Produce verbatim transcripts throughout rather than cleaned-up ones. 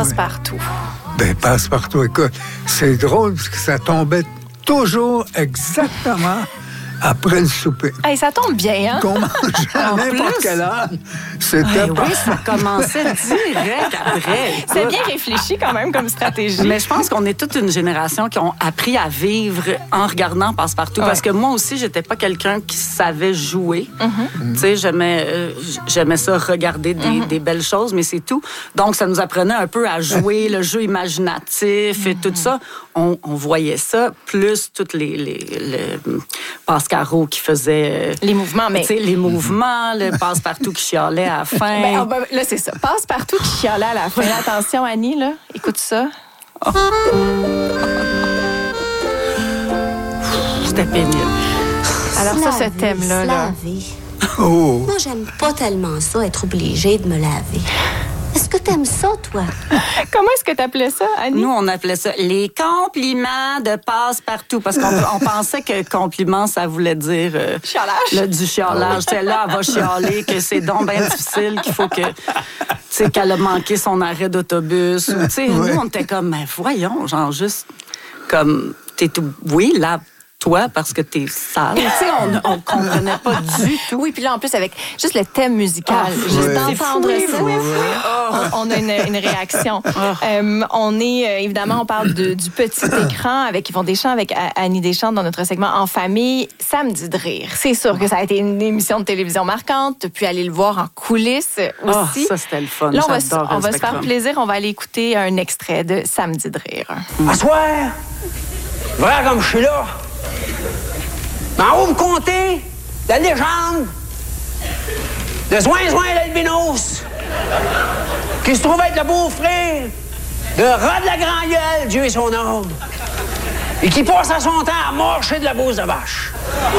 Passe-partout. Ben, passe-partout. Écoute, c'est drôle parce que ça tombait toujours exactement après le souper. Hey, ça tombe bien, hein? Qu'on mangeait à n'importe quelle heure. C'était Hey, pas... oui, ça commençait direct après. C'est bien réfléchi quand même comme stratégie. Mais je pense qu'on est toute une génération qui ont appris à vivre en regardant Passe-Partout. Ouais. Parce que moi aussi, j'étais pas quelqu'un qui savait jouer. Mm-hmm. Tu sais, j'aimais, euh, j'aimais ça regarder des, mm-hmm. des belles choses, mais c'est tout. Donc, ça nous apprenait un peu à jouer le jeu imaginatif et mm-hmm. tout ça. On, on voyait ça, plus toutes les... les, les Passe-Caro qui faisait... Euh, les mouvements, mais... Tu sais, les mouvements, le Passe-Partout qui chialait à la fin. Ben, oh, ben, là, c'est ça. Passe-Partout qui chialait à la fin. Attention, Annie, là. Écoute ça. Oh. C'était pénible. Alors ça, ce thème-là, là... Oh. Moi, j'aime pas tellement ça, être obligée de me laver. Est-ce que t'aimes ça, toi? Comment est-ce que t'appelais ça, Annie? Nous, on appelait ça les compliments de Passe-Partout. Parce qu'on on pensait que compliment, ça voulait dire... Euh, chialage. Le, du chialage. C'est là, elle va chialer, que c'est donc bien difficile, qu'il faut que... Tu sais, qu'elle a manqué son arrêt d'autobus. Tu sais, ouais. Nous, on était comme, mais voyons, genre juste comme... T'es tout... Oui, là... toi, parce que t'es sale. Tu sais, on, on comprenait pas du tout. Oui, puis là, en plus, avec juste le thème musical, oh, juste ouais. d'entendre ça, oui, oui. Oh. On, on a une, une réaction. Oh. Euh, on est, euh, évidemment, on parle de, du petit écran avec Yvon Deschamps, avec Annie Deschamps dans notre segment En famille. Samedi de rire. C'est sûr que ça a été une émission de télévision marquante. Tu as pu aller le voir en coulisses aussi. Oh, ça, c'était le fun. Là, on va, on va se faire plaisir. On va aller écouter un extrait de Samedi de rire. Mm. À soir, vrai comme je suis là, mais en haut, vous comptez la légende de Zouin-Zouin l'albinos, qui se trouve être le beau-frère de Rod la Grand-Gueule, Dieu et son âme, et qui passe à son temps à marcher de la bouse de vache.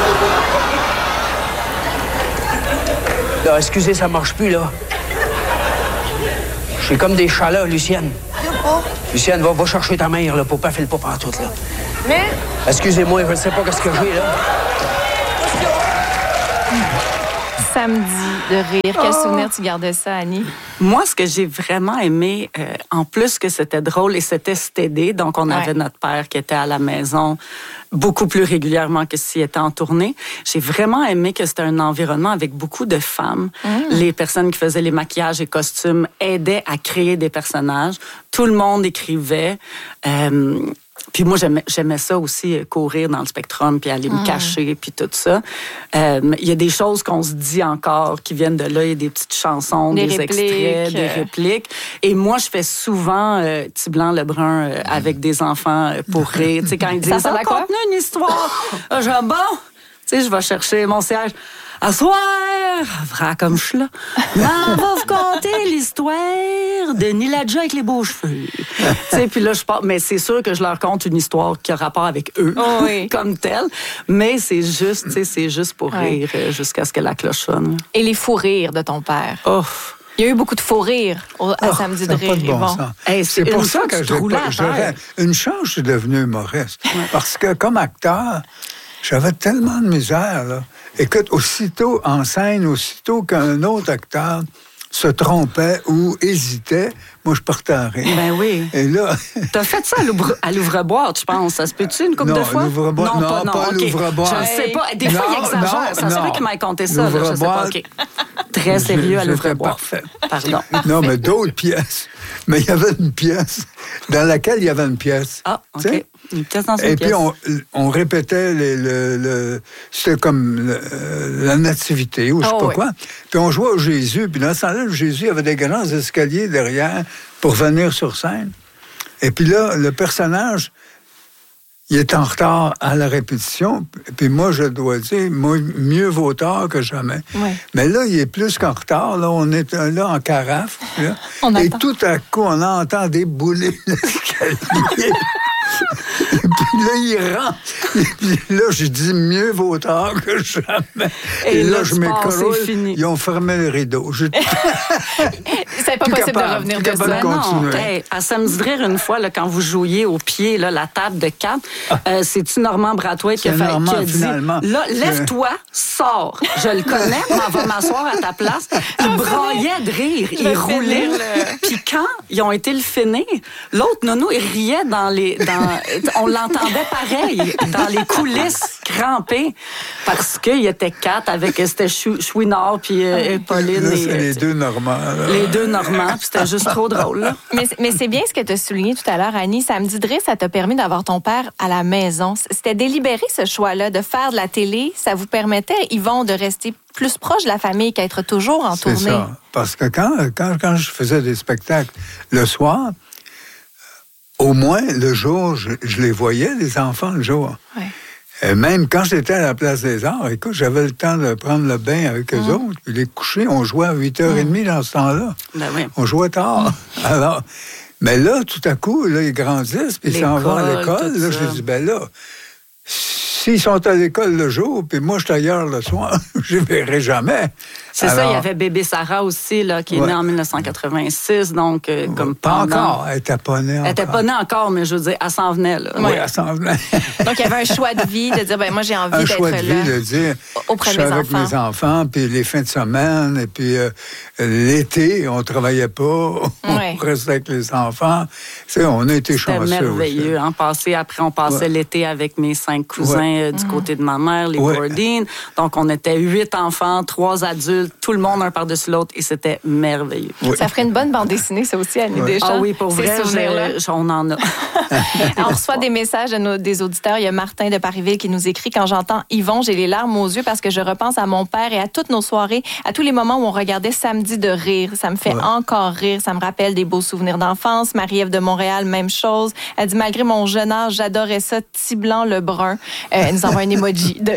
Là, excusez, ça marche plus, là. Je suis comme des chats là, Lucienne. Lucienne, va, va chercher ta mère, là, pour pas faire le pas partout, là. Mais... Excusez-moi, je ne sais pas qu'est-ce que j'ai, là. Samedi de rire. Quel oh. souvenir tu gardais ça, Annie? Moi, ce que j'ai vraiment aimé, euh, en plus que c'était drôle et c'était stédé, donc on ouais. avait notre père qui était à la maison beaucoup plus régulièrement que s'il était en tournée. J'ai vraiment aimé que c'était un environnement avec beaucoup de femmes. Mm. Les personnes qui faisaient les maquillages et costumes aidaient à créer des personnages. Tout le monde écrivait. Euh, Puis moi, j'aimais, j'aimais ça aussi, courir dans le Spectrum, puis aller me mmh. cacher, puis tout ça. Il euh, y a des choses qu'on se dit encore qui viennent de là. Il y a des petites chansons, des, des extraits, des répliques. Et moi, je fais souvent euh, Petit Blanc Lebrun euh, avec des enfants euh, pour rire. Tu sais, quand ils disent « Ça raconte une histoire! » Je dis « Bon! » Tu sais, je vais chercher mon siège. « À soir, vrai comme je suis là, on va vous conter l'histoire de Niladja avec les beaux cheveux. » Tu sais, puis là, je parle, mais c'est sûr que je leur conte une histoire qui a rapport avec eux, oh oui. comme telle. Mais c'est juste, tu sais, c'est juste pour rire ouais. jusqu'à ce que la cloche sonne. Et les fous rires de ton père? Oh! Il y a eu beaucoup de faux rires au, à oh, Samedi de rire. Bon bon. Hey, c'est pour ça que j'aurais une chance, je suis devenu humoriste. Ouais. Parce que comme acteur, j'avais tellement de misère, là. Écoute, aussitôt en scène, aussitôt qu'un autre acteur se trompait ou hésitait, moi, je partais en rire. Ben oui. Et là... T'as fait ça à, l'ouvre, à l'ouvre-boîte, je pense. Ça se peut-tu une couple non, de fois? L'ouvre-boîte, non, non, pas, non, pas okay. l'ouvre-boîte. Je ne sais pas. Des non, fois, il exagère. Non, ça, c'est vrai qu'il m'a raconté ça. Là, je sais pas. OK. Très sérieux à l'ouvre-boîte. Parfait. Pardon. Non, mais d'autres pièces. Mais il y avait une pièce dans laquelle il y avait une pièce. Ah, OK. T'sais? Une pièce dans une Et pièce. puis, on, on répétait les, le, le... C'était comme le, la nativité ou je sais oh, pas oui. quoi. Puis on jouait au Jésus. Puis dans ce temps-là, Jésus avait des grands escaliers derrière pour venir sur scène. Et puis là, le personnage, il est en retard à la répétition. Puis moi, je dois dire, moi, mieux vaut tard que jamais. Oui. Mais là, il est plus qu'en retard. Là, on est là en carafe. Là, on et attend. tout à coup, on entend débouler l'escalier. Et puis là, il rentre. Et puis là, je dis mieux vaut tard que jamais. Et, Et là, là je m'écroule. Ils ont fermé le rideau. Je... C'est pas possible capable, de revenir de ça. De non, hey, à Samedi de rire, une fois, là, quand vous jouiez au pied, là, la table de quatre, ah. euh, c'est-tu Normand Bratois qui a, fait, Normand, qui a dit finalement. là, lève-toi, sors. Je le connais, m'en va m'asseoir à ta place. Il braillait de rire, il roulait. Le... Puis quand ils ont été le finir, l'autre nono, il riait dans les... Dans, on l'entendait pareil, dans les coulisses, crampé, parce qu'il était quatre avec... C'était Chouinard puis euh, Pauline. Là, et, c'est les deux Normands. Là. Les deux Normands, puis c'était juste trop drôle. Là. Mais, mais c'est bien ce que tu as souligné tout à l'heure, Annie. Samedi de rire, ça t'a permis d'avoir ton père à la maison. C'était délibéré, ce choix-là, de faire de la télé. Ça vous permettait, Yvon, de rester plus proche de la famille qu'être toujours en tournée. C'est ça. Parce que quand, quand, quand je faisais des spectacles le soir, au moins, le jour, je, je les voyais, les enfants, le jour. Ouais. Et même quand j'étais à la Place des Arts, écoute, j'avais le temps de prendre le bain avec eux mmh. autres, puis les coucher. On jouait à huit heures trente mmh. dans ce temps-là. Ben oui. On jouait tard. Mmh. Alors, mais là, tout à coup, là, ils grandissent, puis ils s'en vont à l'école. Là, j'ai dit, ben là, s'ils sont à l'école le jour, puis moi, je suis ailleurs le soir, je ne verrai jamais. C'est Alors, ça, il y avait bébé Sarah aussi, là, qui est ouais. née en dix-neuf cent quatre-vingt-six, donc euh, ouais, comme pas pendant... encore, elle n'était pas née encore. Elle n'était pas née encore, mais je veux dire, elle s'en venait, là. Oui, ouais. elle s'en venait. Donc, il y avait un choix de vie, de dire, ben moi, j'ai envie un d'être là. Un choix de vie, de dire, auprès je de suis mes avec enfants. mes enfants, puis les fins de semaine, et puis euh, l'été, on ne travaillait pas, on ouais. restait avec les enfants. C'est, on a été chanceux. C'était merveilleux, hein, passer, après, on passait ouais. l'été avec mes cinq cousins ouais. euh, du mmh. côté de ma mère, les ouais. Bourdin. Donc, on était huit enfants, trois adultes, tout le monde un par-dessus l'autre, et c'était merveilleux. Oui. Ça ferait une bonne bande dessinée, ça aussi, Annie oui. Deschamps. Ah oui, pour vrai, je, on en a. On reçoit des messages de nos, des auditeurs. Il y a Martin de Parisville qui nous écrit « Quand j'entends Yvon, j'ai les larmes aux yeux parce que je repense à mon père et à toutes nos soirées, à tous les moments où on regardait Samedi de rire. Ça me fait ouais. encore rire. Ça me rappelle des beaux souvenirs d'enfance. Marie-Ève de Montréal, même chose. Elle dit « Malgré mon jeune âge, j'adorais ça. Petit blanc, le brun. Euh, » Elle nous envoie un emoji de,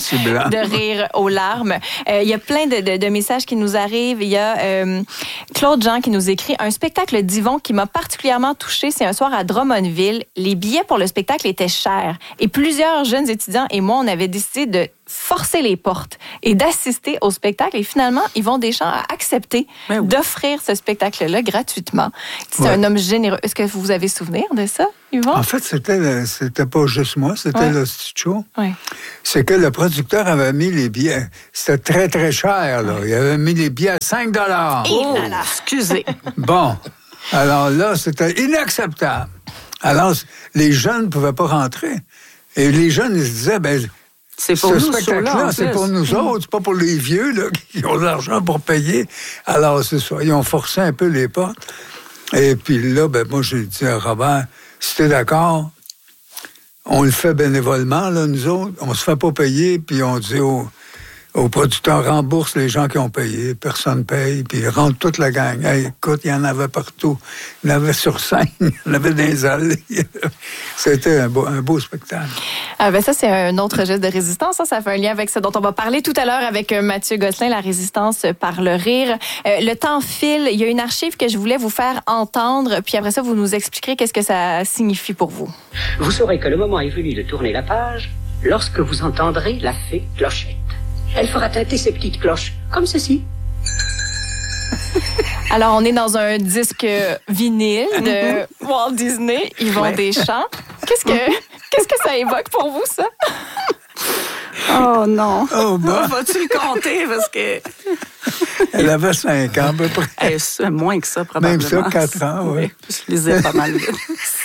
de rire aux larmes. Euh, il y a plein de, de, de messages qui nous arrivent. Il y a euh, Claude Jean qui nous écrit « Un spectacle d'Yvon qui m'a particulièrement touchée, c'est un soir à Drummondville. Les billets pour le spectacle étaient chers. Et plusieurs jeunes étudiants et moi, on avait décidé de forcer les portes et d'assister au spectacle. Et finalement, Yvon Deschamps a accepté oui. d'offrir ce spectacle-là gratuitement. C'est ouais. un homme généreux. Est-ce que vous avez souvenir de ça, Yvon? En fait, c'était, c'était pas juste moi, c'était ouais. le show. Ouais. C'est que le producteur avait mis les billets. C'était très, très cher, là. Il avait mis les billets à cinq dollars. Oh, là là. Excusez. Bon. Alors là, c'était inacceptable. Alors, les jeunes ne pouvaient pas rentrer. Et les jeunes, ils se disaient, ben, c'est pour ce nous, spectacle-là, c'est pour nous autres, c'est pas pour les vieux là, qui ont de l'argent pour payer. Alors, c'est ça. Ils ont forcé un peu les portes. Et puis là, ben, moi, j'ai dit à Robert, si t'es d'accord, on le fait bénévolement, là, nous autres. On se fait pas payer, puis on dit aux, aux producteurs, rembourse les gens qui ont payé. Personne paye, puis ils rentrent toute la gang. Hey, écoute, il y en avait partout. Il y en avait sur scène, il y en avait dans les allées. C'était un beau, un beau spectacle. Ah ben ça, c'est un autre geste de résistance. Ça, ça fait un lien avec ce dont on va parler tout à l'heure avec Mathieu Gosselin, la résistance par le rire. Euh, le temps file. Il y a une archive que je voulais vous faire entendre, puis après ça, vous nous expliquerez qu'est-ce que ça signifie pour vous. Vous saurez que le moment est venu de tourner la page lorsque vous entendrez la fée Clochette. Elle fera tinter ses petites cloches, comme ceci. Alors, on est dans un disque vinyle de Walt Disney, Yvon ouais. Deschamps. Qu'est-ce que, qu'est-ce que ça évoque pour vous, ça? Oh non. Oh, bah. Vas-tu le compter? Parce que... Elle avait cinq ans, à peu près. Eh, c'est moins que ça, probablement. Même ça, quatre ans, oui. Je lisais pas mal vite.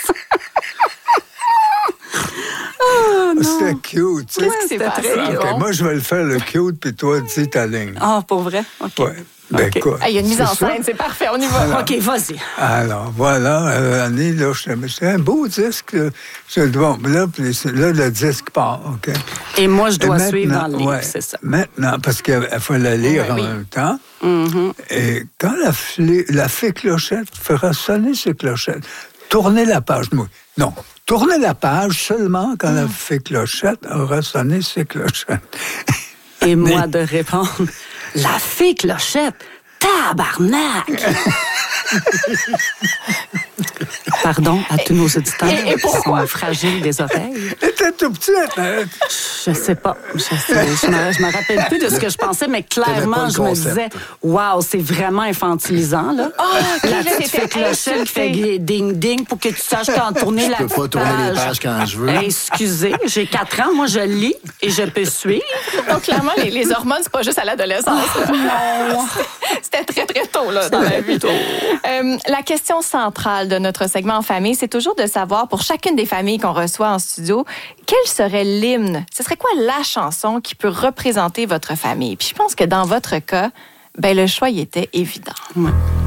Oh, c'était cute, tu sais. Qu'est-ce qui s'est passé? Okay, moi, je vais le faire, le cute, puis toi, dis ta ligne. Ah, pour vrai? OK. Ouais. Ben, okay. quoi? Ah, il y a une mise en scène, c'est parfait, on y va. Alors, OK, vas-y. Alors, voilà, euh, Annie, là, c'était un beau disque. C'est bon, là, là, le disque part, OK? Et moi, je dois suivre dans le livre, ouais, c'est ça. Maintenant, parce qu'il faut la lire oui, en oui. même temps. Mm-hmm. Et quand la, la fée Clochette fera sonner ses clochettes, tournez la page. Non, tournez la page seulement quand mm. la fée Clochette aura sonné ses clochettes. Et moi Mais... de répondre, la fée Clochette, tabarnak! Pardon à tous nos auditeurs Et- et qui sont fragiles des oreilles. Elle était tout petite. Hein? Je sais pas. Je sais, je me, je me rappelle plus de ce que je pensais, mais clairement, le je me concept. disais, waouh, c'est vraiment infantilisant, là. Ah, La là, petite c'était fée clochette qui fait insulté. ding-ding pour que tu saches quand tourner la Je peux pas petite tourner les page. pages quand je veux. Excusez, j'ai quatre ans, moi je lis et je peux suivre. Donc, clairement, les, les hormones, c'est pas juste à l'adolescence. là. C'était très, très tôt là, dans la vie. Euh, la question centrale de notre segment en famille, c'est toujours de savoir, pour chacune des familles qu'on reçoit en studio, quel serait l'hymne? Ce serait quoi la chanson qui peut représenter votre famille? Puis je pense que dans votre cas, ben, le choix, il était évident. Ouais.